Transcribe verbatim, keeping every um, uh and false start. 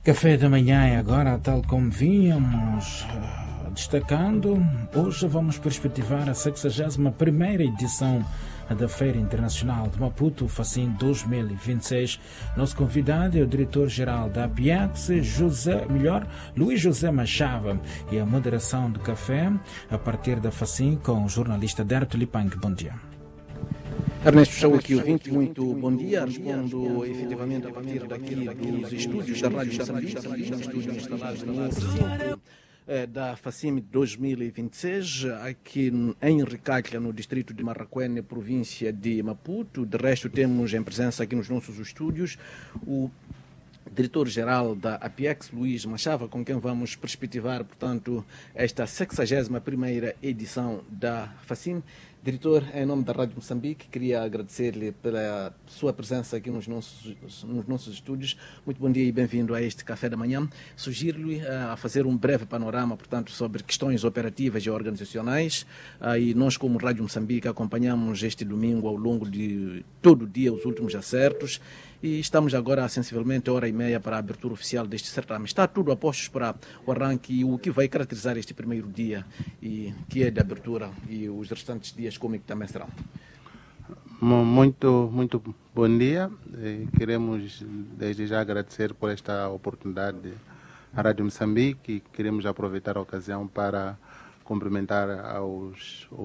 Café da manhã é agora, tal como vínhamos uh, destacando. Hoje vamos perspectivar a sexagésima primeira edição da Feira Internacional de Maputo, Facim dois mil e vinte e seis. Nosso convidado é o diretor-geral da Apex, José, melhor, Luís José Machava, e a moderação do café a partir da Facim com o jornalista Derto Lipang. Bom dia. Ernesto Chau aqui, ouvinte, muito bom dia. Respondo efetivamente a partir daqui dos estúdios da Rádio Moçambique, estúdios instalados no recinto da Facim dois mil e vinte e seis, aqui em Ricaclia, no distrito de Marraquene, província de Maputo. De resto, temos em presença aqui nos nossos estúdios o diretor-geral da Apex, Luís Machava, com quem vamos perspectivar, portanto, esta sexagésima primeira edição da Facim. Diretor, em nome da Rádio Moçambique, queria agradecer-lhe pela sua presença aqui nos nossos, nos nossos estúdios. Muito bom dia e bem-vindo a este Café da Manhã. Sugiro-lhe a fazer um breve panorama, portanto, sobre questões operativas e organizacionais. E nós, como Rádio Moçambique, acompanhamos este domingo ao longo de todo o dia os últimos acertos. E estamos agora, sensivelmente, hora e meia para a abertura oficial deste certame. Está tudo a postos para o arranque e o que vai caracterizar este primeiro dia, e que é de abertura, e os restantes dias como é que também serão. Muito, muito bom dia. Queremos desde já agradecer por esta oportunidade à Rádio Moçambique e queremos aproveitar a ocasião para cumprimentar aos